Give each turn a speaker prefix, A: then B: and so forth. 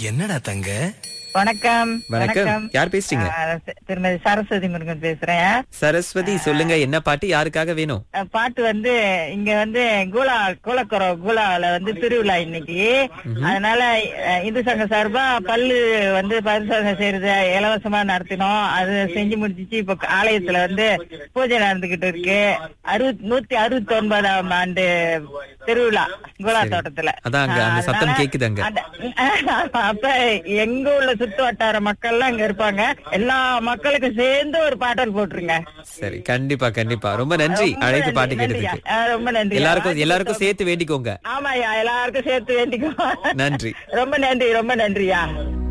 A: என்னடா தங்க?
B: வணக்கம்.
C: வணக்கம். யார் பேசுறீங்க?
B: திருமதி சரஸ்வதி முருகன் பேசுறேன்.
C: சரஸ்வதி, சொல்லுங்க, என்ன பாட்டு யாருக்காக வேணும்?
B: பாட்டு இங்க கூலால திருவிழா இன்னைக்கு. அதனால இந்து சங்க சார்பா பல்லு பரிசோதனை செய்யறது இலவசமா நடத்தினோம். அது செஞ்சு முடிச்சிச்சு. இப்ப ஆலயத்துல பூஜை நடந்துகிட்டு இருக்கு. 169ஆம் ஆண்டு திருவிழா கூலா தோட்டத்துல.
C: அதாங்க அந்த சத்தம் கேக்குதாங்க.
B: அப்ப எங்க உள்ள சுத்து வட்டார மக்கள் எல்லாம் இங்க இருப்பாங்க. எல்லா மக்களுக்கும் சேர்ந்து ஒரு பாடல் போட்டுருங்க.
C: சரி, கண்டிப்பா கண்டிப்பா. ரொம்ப நன்றி அழைத்து பாட்டு கேட்டதுக்கு.
B: ரொம்ப நன்றி.
C: எல்லாருக்கும் சேர்த்து வேண்டிக்கோங்க.
B: ஆமாயா, எல்லாருக்கும் சேர்த்து வேண்டிக்கோ.
C: நன்றி.
B: ரொம்ப நன்றியா.